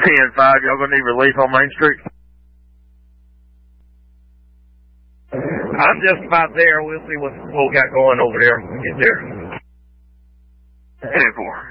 10-5, y'all gonna need relief on Main Street? I'm just about there. We'll see what we got going over there when we get there. 10-4.